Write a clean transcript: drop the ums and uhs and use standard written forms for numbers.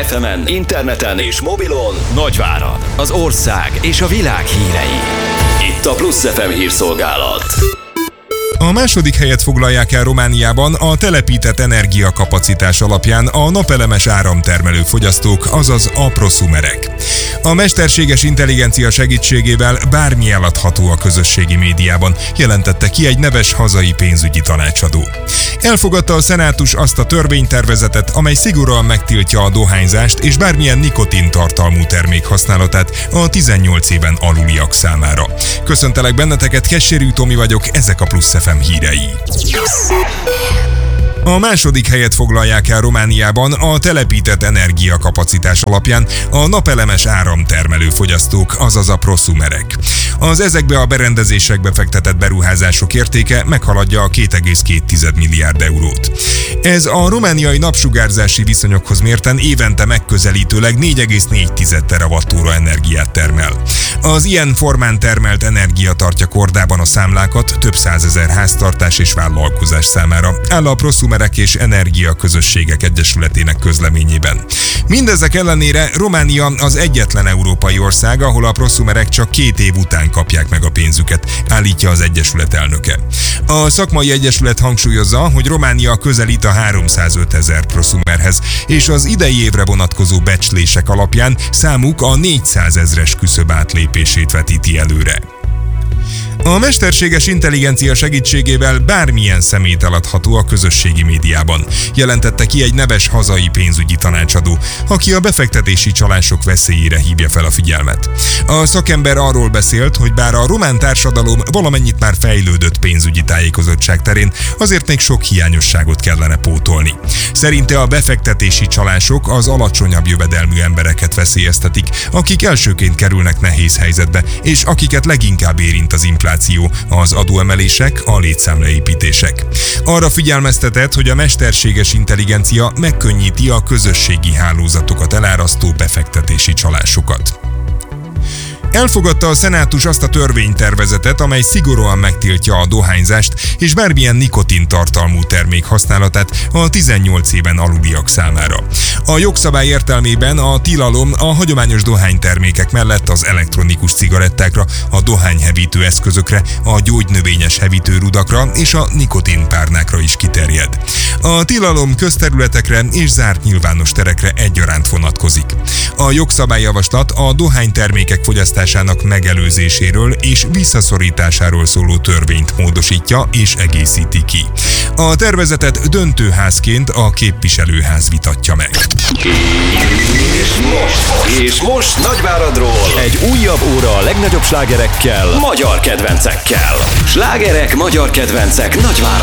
FM-en, interneten és mobilon Nagyvárad, az ország és a világ hírei. Itt a Plusz FM hírszolgálat. A második helyet foglalják el Romániában a telepített energiakapacitás alapján a napelemes áramtermelő fogyasztók, azaz a proszumerek. A mesterséges intelligencia segítségével bármi eladható a közösségi médiában, jelentette ki egy neves hazai pénzügyi tanácsadó. Elfogadta a szenátus azt a törvénytervezetet, amely szigorúan megtiltja a dohányzást és bármilyen nikotintartalmú termék használatát a 18 éven aluliak számára. Köszöntelek benneteket, Kessérű Tomi vagyok, ezek a Plusz FM hírei. A második helyet foglalják el Romániában a telepített energiakapacitás alapján a napelemes áramtermelő fogyasztók, azaz a proszumerek. Az ezekbe a berendezésekbe fektetett beruházások értéke meghaladja a 2,2 milliárd eurót. Ez a romániai napsugárzási viszonyokhoz mérten évente megközelítőleg 4,4 terawattóra energiát termel. Az ilyen formán termelt energia tartja kordában a számlákat több százezer háztartás és vállalkozás számára, áll a Proszumerek és Energiaközösségek Egyesületének közleményében. Mindezek ellenére Románia az egyetlen európai ország, ahol a proszumerek csak 2 év után kapják meg a pénzüket, állítja az egyesület elnöke. A szakmai egyesület hangsúlyozza, hogy Románia közelít a 305 000 proszumerhez, és az idei évre vonatkozó becslések alapján számuk a 400 000-es küszöb átlépését vetíti előre. A mesterséges intelligencia segítségével bármilyen szemét eladható a közösségi médiában, jelentette ki egy neves hazai pénzügyi tanácsadó, aki a befektetési csalások veszélyére hívja fel a figyelmet. A szakember arról beszélt, hogy bár a román társadalom valamennyit már fejlődött pénzügyi tájékozottság terén, azért még sok hiányosságot kellene pótolni. Szerinte a befektetési csalások az alacsonyabb jövedelmű embereket veszélyeztetik, akik elsőként kerülnek nehéz helyzetbe, és akiket leginkább érint az infláció, az adóemelések, a létszámleépítések. Arra figyelmeztetett, hogy a mesterséges intelligencia megkönnyíti a közösségi hálózatokat elárasztó befektetési csalásokat. Elfogadta a szenátus azt a törvénytervezetet, amely szigorúan megtiltja a dohányzást és bármilyen nikotintartalmú termék használatát a 18 éven aluliak számára. A jogszabály értelmében a tilalom a hagyományos dohánytermékek mellett az elektronikus cigarettákra, a dohányhevítő eszközökre, a gyógynövényes hevítőrudakra és a nikotinpárnákra is kiterjed. A tilalom közterületekre és zárt nyilvános terekre egyaránt vonatkozik. A jogszabályjavaslat a dohánytermékek fogyasztásának megelőzéséről és visszaszorításáról szóló törvényt módosítja és egészíti ki. A tervezetet döntőházként a képviselőház vitatja meg. És most Nagyváradról egy újabb óra a legnagyobb slágerekkel, magyar kedvencekkel. Slágerek, magyar kedvencek Nagyvárad.